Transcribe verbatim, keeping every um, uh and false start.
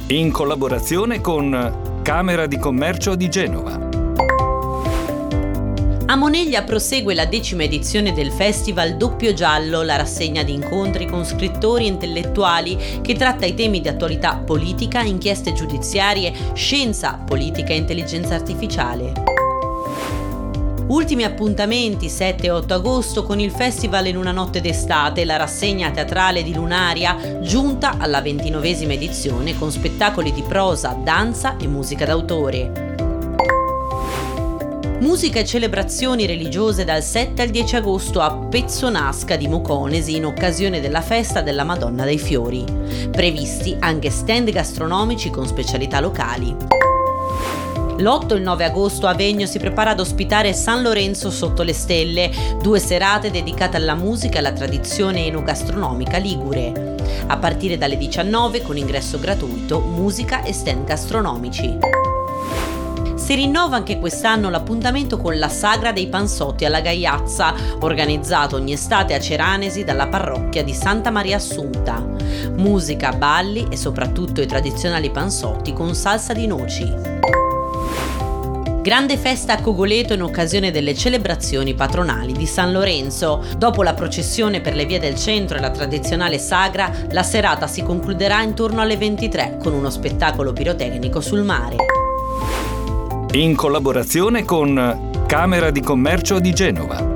in collaborazione con Camera di Commercio di Genova. A Moneglia prosegue la decima edizione del Festival Doppio Giallo, la rassegna di incontri con scrittori e intellettuali che tratta i temi di attualità politica, inchieste giudiziarie, scienza, politica e intelligenza artificiale. Ultimi appuntamenti sette e otto agosto con il Festival in una notte d'estate, la rassegna teatrale di Lunaria, giunta alla ventinovesima edizione con spettacoli di prosa, danza e musica d'autore. Musica e celebrazioni religiose dal sette al dieci agosto a Pezzonasca di Moconesi in occasione della festa della Madonna dei Fiori. Previsti anche stand gastronomici con specialità locali. L'otto e il nove agosto Avegno si prepara ad ospitare San Lorenzo sotto le stelle, due serate dedicate alla musica e alla tradizione enogastronomica ligure. A partire dalle diciannove con ingresso gratuito, musica e stand gastronomici. Si rinnova anche quest'anno l'appuntamento con la Sagra dei Panzotti alla Gaiazza, organizzato ogni estate a Ceranesi dalla parrocchia di Santa Maria Assunta. Musica, balli e soprattutto i tradizionali panzotti con salsa di noci. Grande festa a Cogoleto in occasione delle celebrazioni patronali di San Lorenzo. Dopo la processione per le vie del centro e la tradizionale sagra, la serata si concluderà intorno alle ventitré con uno spettacolo pirotecnico sul mare. In collaborazione con Camera di Commercio di Genova.